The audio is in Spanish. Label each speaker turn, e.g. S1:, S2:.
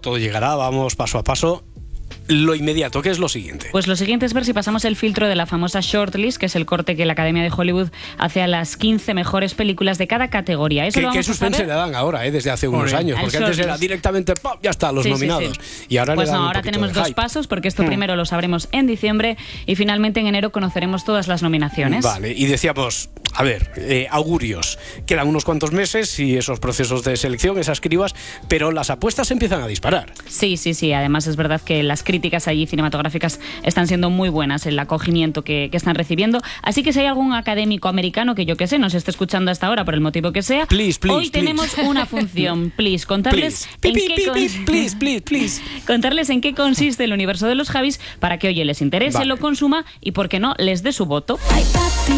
S1: todo llegará, vamos paso a paso. Lo inmediato, ¿qué es lo siguiente?
S2: Pues lo siguiente es ver si pasamos el filtro de la famosa shortlist, que es el corte que la Academia de Hollywood hace a las 15 mejores películas de cada categoría. Eso
S1: ¿Qué suspense le dan ahora, desde hace unos años? Porque antes era directamente, ¡pam!, ya está, los nominados. Sí. Y ahora
S2: pues
S1: le dan
S2: ahora tenemos dos pasos, porque esto primero lo sabremos en diciembre y finalmente en enero conoceremos todas las nominaciones.
S1: Vale, y decíamos, a ver, augurios. Quedan unos cuantos meses y esos procesos de selección, esas cribas, pero las apuestas empiezan a disparar.
S2: Sí. Además es verdad que las críticas allí cinematográficas están siendo muy buenas, el acogimiento que están recibiendo. Así que si hay algún académico americano que yo que sé nos esté escuchando hasta ahora por el motivo que sea, hoy tenemos una función. Contarles contarles en qué consiste el universo de los Javis para que, oye, les interese, lo consuma y, por qué no, les dé su voto.